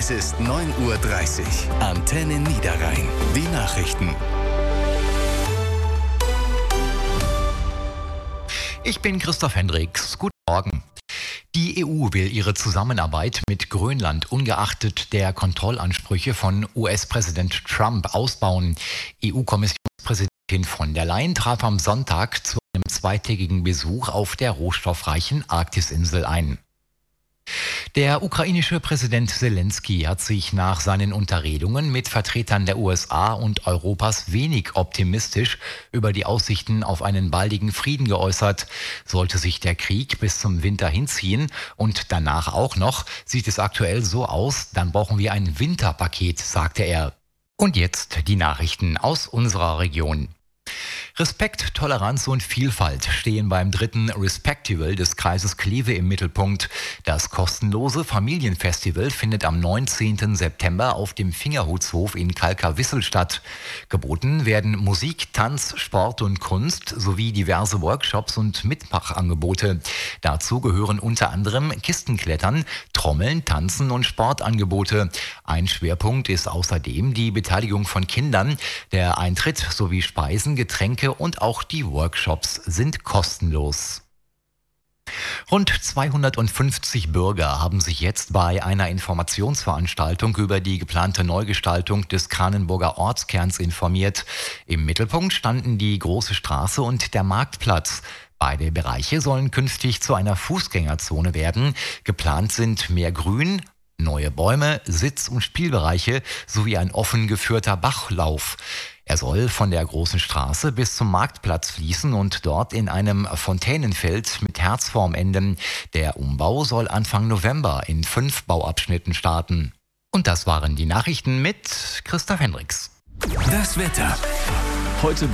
Es ist 9:30 Uhr. Antenne Niederrhein. Die Nachrichten. Ich bin Christoph Hendricks. Guten Morgen. Die EU will ihre Zusammenarbeit mit Grönland ungeachtet der Kontrollansprüche von US-Präsident Trump ausbauen. EU-Kommissionspräsidentin von der Leyen traf am Sonntag zu einem zweitägigen Besuch auf der rohstoffreichen Arktisinsel ein. Der ukrainische Präsident Selenskyj hat sich nach seinen Unterredungen mit Vertretern der USA und Europas wenig optimistisch über die Aussichten auf einen baldigen Frieden geäußert. Sollte sich der Krieg bis zum Winter hinziehen und danach auch noch, sieht es aktuell so aus, dann brauchen wir ein Winterpaket, sagte er. Und jetzt die Nachrichten aus unserer Region. Respekt, Toleranz und Vielfalt stehen beim 3. Respectival des Kreises Kleve im Mittelpunkt. Das kostenlose Familienfestival findet am 19. September auf dem Fingerhutshof in Kalkawissel statt. Geboten werden Musik, Tanz, Sport und Kunst sowie diverse Workshops und Mitmachangebote. Dazu gehören unter anderem Kistenklettern, Trommeln, Tanzen und Sportangebote. Ein Schwerpunkt ist außerdem die Beteiligung von Kindern. Der Eintritt sowie Speisen, Getränke und auch die Workshops sind kostenlos. Rund 250 Bürger haben sich jetzt bei einer Informationsveranstaltung über die geplante Neugestaltung des Kranenburger Ortskerns informiert. Im Mittelpunkt standen die Große Straße und der Marktplatz. Beide Bereiche sollen künftig zu einer Fußgängerzone werden. Geplant sind mehr Grün, neue Bäume, Sitz- und Spielbereiche sowie ein offen geführter Bachlauf. Er soll von der Großen Straße bis zum Marktplatz fließen und dort in einem Fontänenfeld mit Herzform enden. Der Umbau soll Anfang November in 5 Bauabschnitten starten. Und das waren die Nachrichten mit Christoph Hendricks. Das Wetter. Heute